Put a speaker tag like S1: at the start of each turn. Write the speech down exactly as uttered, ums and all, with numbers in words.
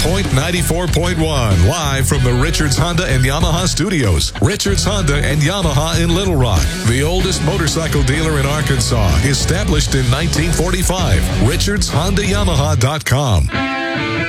S1: Point ninety-four point one, live from the Richards Honda and Yamaha studios. Richards Honda and Yamaha in Little Rock, the oldest motorcycle dealer in Arkansas, established in nineteen forty-five. Richards Honda Yamaha dot com.